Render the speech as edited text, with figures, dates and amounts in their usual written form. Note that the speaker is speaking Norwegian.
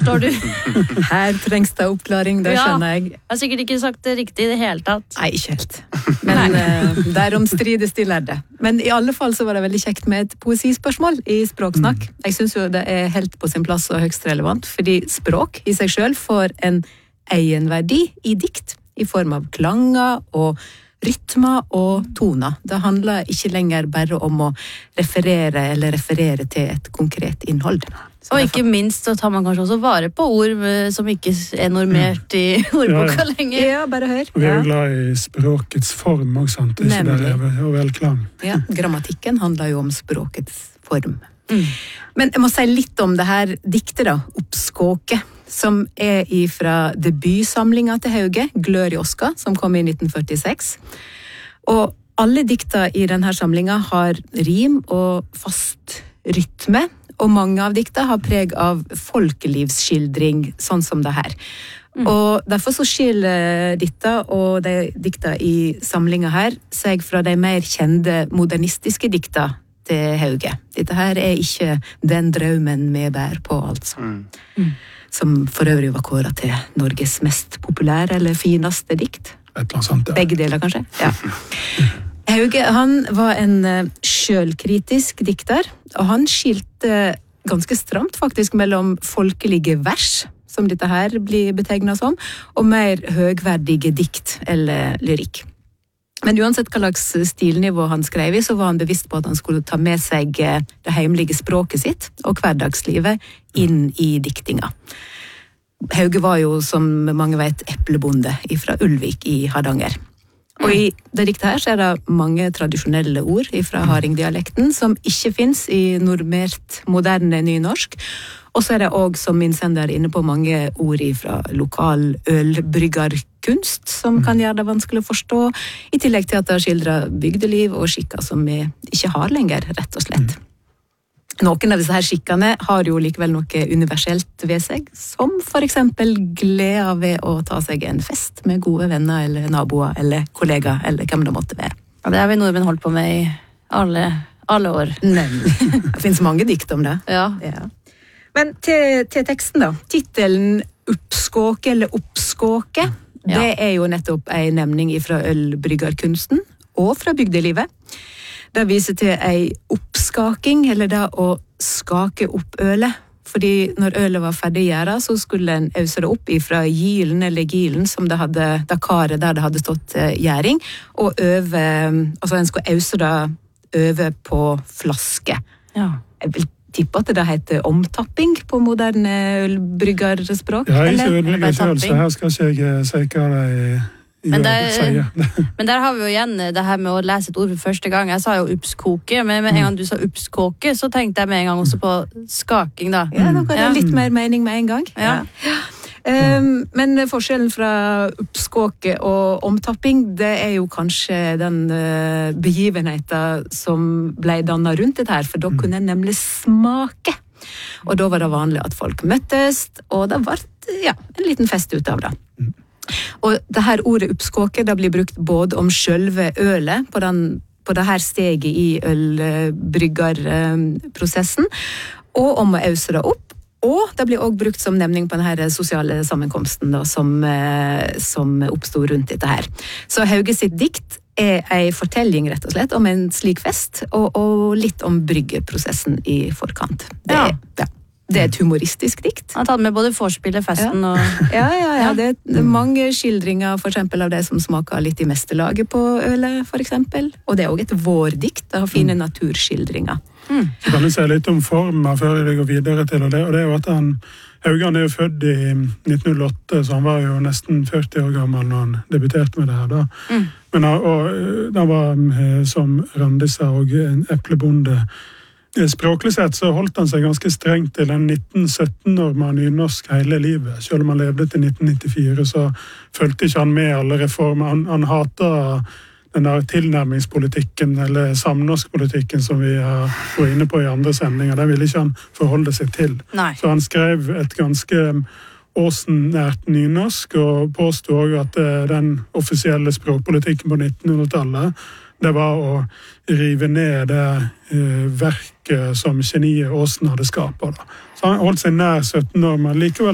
forstår du. Her trengs det oppklaring, det skjønner jeg. Jeg har sikkert ikke sagt det riktig i det hele tatt. Nei, ikke helt. Men derom strides de lærde. Men i alle fall så var det veldig kjekt med et poesispørsmål i Språksnakk. Jeg synes jo det er helt på sin plass og høyst relevant, fordi språk i seg selv får en egenverdi i dikt, i form av klanger og rytmer og toner. Det handler ikke lenger bare om å referere til et konkret innhold. Og ikke minst så tar man kanskje også vare på ord som ikke er normert i ordboka lenger. Ja, bare hør. Vi er jo glad i språkets form også, sant? Ikke der og velklang. Ja, grammatikken handler jo om språkets form. Men jeg må si litt om det her diktet da, Oppskåke, som er fra debutsamlinga til Hauge, Glørioska, som kom i 1946. Og alle dikta i denne samlinga har rim og fast rytme, og mange av dikta har preg av folkelivsskildring, sånn som det her. Og derfor så skiller dikta og de dikta i samlinga her seg fra de mer kjente modernistiske dikta til Hauge. Dette her er ikke den drømmen vi bær på, altså. Som for øvrig var kåret til Norges mest populære eller fineste dikt. Et eller annet sånt, ja. Begge deler, kanskje? Ja. Hauge, han var en selvkritisk dikter, og han skilte ganske stramt faktisk mellom folkelige vers, som dette her blir betegnet som, og mer høgverdige dikt eller lyrikk. Men uansett hva slags stilnivå han skrev i, så var han bevisst på at han skulle ta med seg det heimlige språket sitt og hverdagslivet inn i diktinga. Hauge var jo, som mange vet, eplebonde fra Ulvik i Hardanger. Og i det diktet her så er det mange tradisjonelle ord fra hardingdialekten som ikke finnes i normert moderne nynorsk. Og så er det også, som innsender er inne på, mange ord fra lokal ølbryggerkunst som kan gjøre det vanskelig å forstå, i tillegg til at det skildrer bygdeliv og skikker som vi ikke har lenger, rett og slett. Noen av disse her skikkene har jo likevel noe universelt ved seg, som for eksempel glede ved å ta seg en fest med gode venner eller naboer eller kollegaer eller hvem det måtte være. Ja, det har vi nordmenn holdt på med i alle år. Nemlig. Det finnes mange dikt om det. Ja. Men til teksten da. Tittelen Oppskåke eller Oppskåke, det er jo nettopp en nemning fra ølbryggerkunsten og fra bygdelivet. Det viser til en oppskaking, eller det å skake opp ølet. Fordi når ølet var ferdig gjæret, så skulle en øse det opp fra gilen eller gilen, som det karet der det hadde stått gjæring, og en skulle øse det over på flaske. Ja. Jeg vil tippe at det heter omtapping på moderne ølbryggerspråk. Ja, ikke ølbrygger selv, så her skal ikke jeg si hva det men der har vi jo igjen det her med å lese et ord for første gang. Jeg sa jo oppskoke, men med en gang du sa oppskåke, så tenkte jeg med en gang også på skaking da. Ja, nå kan det litt mer mening med en gang. Ja. Men forskjellen fra oppskåke og omtapping, det er jo kanskje den begivenheten som ble dannet rundt dette her, for da kunne en nemlig smake. Og da var det vanlig at folk møttes, og det ble en liten fest ut av det. Og det her ordet oppskåke, det blir brukt både om selve ølet på det her steget i ølbryggerprosessen, og om å øse det opp. Og det blir også brukt som nemning på denne sosiale sammenkomsten da, som oppstod rundt dette her. Så Hauge sitt dikt er en fortelling rett og slett om en slik fest, og litt om bryggeprosessen i forkant. Det er et humoristisk dikt. Han har tatt med både forspillet, festen og... Ja, det er mange skildringer for eksempel av det som smaker litt i mesterlaget på ølet, for eksempel. Og det er også et vårdikt, det har fine naturskildringer. Så kan du si litt om formen før jeg går videre til, og det er jo at Hauge er jo født i 1908, så han var jo nesten 40 år gammel når han debuterte med det her da. Men han var, som Randi sa, også en eplebonde. Språklig sett så holdt han seg ganske strengt til en 1917-norm nynorsk hele livet. Selv om han levde til 1994, så følte ikke han med alle reformer. Han hatet den der tilnærmingspolitikken, eller samnorskpolitikken som vi har vært inne på i andre sendinger. Det ville ikke han forholde seg til. Nei. Så han skrev et ganske åsennært nynorsk, og påstod også at den offisielle språkpolitikken på 1900-tallet, det var å rive ned det verket som geniet Åsen hadde skapet. Så han holdt seg nær 17 år, men likevel